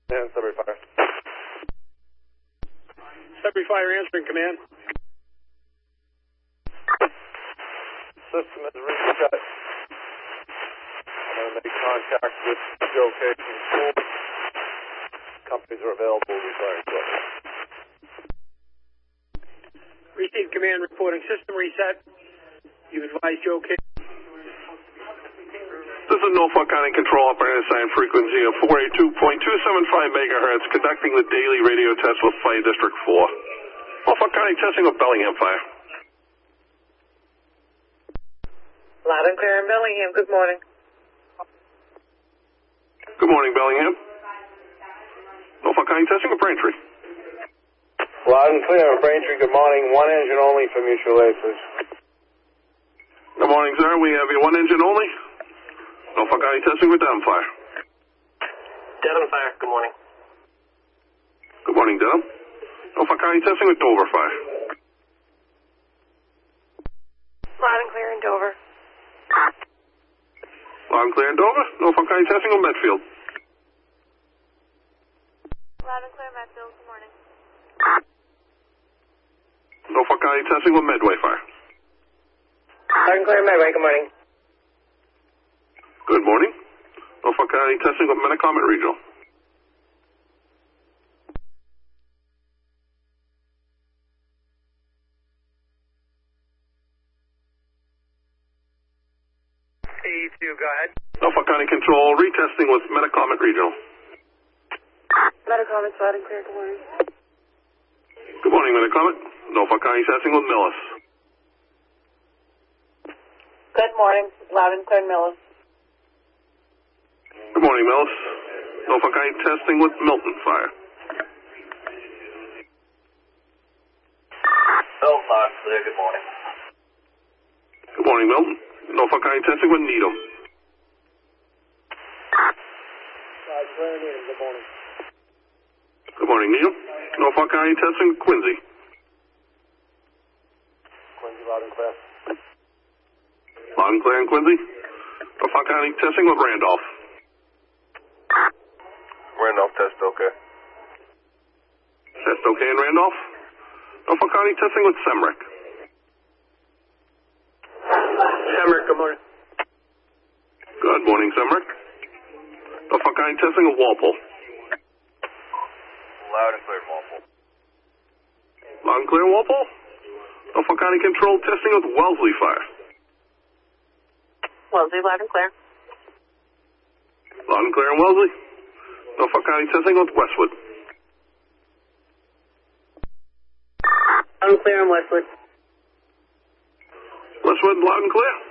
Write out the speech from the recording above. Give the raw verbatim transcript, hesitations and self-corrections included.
And Sudbury Fire. Sudbury Fire answering command. System is reset. I'm going to make contact with Joe K from the school. Companies are available. We'll be firing shortly. Received command reporting system reset. You advise Joe K. This is Norfolk County Control Operator assigned frequency of four eighty-two point two seven five megahertz, conducting the daily radio test with Fire District four. Norfolk County testing with Bellingham Fire. Loud and clear in Bellingham. Good morning. Good morning, Bellingham. Norfolk County testing with Braintree. Loud and clear in Braintree. Good morning. One engine only for mutual aid, please. Good morning, sir. We have you one engine only. Norfolk County testing with Dedham Fire. Dedham Fire, good morning. Good morning, Dedham. Norfolk County testing with Dover Fire. Loud and clear in Dover. Loud and clear in Dover. Norfolk County testing with Medfield. Loud and clear Medfield, good morning. Norfolk County testing with Medway Fire. Loud and clear Medway. Good morning. Good morning. Norfolk County testing with Metacomet Regional. A E two, go ahead. Norfolk County Control retesting with Metacomet Regional. Metacomet, loud and clear. Good morning. Good morning, Metacomet. Norfolk County testing with Millis. Good morning. Loud and clear Millis. Good morning, Millis. Norfolk County testing with Milton Fire. Milton Fire, clear, good morning. Good morning, Milton. Norfolk County testing with Needham. Loud and clear Needham, good morning. Good morning, Needham. Norfolk County testing with Quincy. Quincy, loud and clear. Loud and clear in Quincy. Norfolk County testing with Randolph. Randolph, test okay. Test okay in Randolph. Norfolk County testing with Semrick. Semrick, good morning. Good morning, Semrick. Norfolk County testing with Walpole. Loud and clear, Walpole. Loud and clear, Walpole. Norfolk County Control testing with Wellesley Fire. Wellesley, loud and clear. Loud and clear in Wellesley. Norfolk County testing with Westwood. Loud and clear in Westwood. Westwood, loud and clear.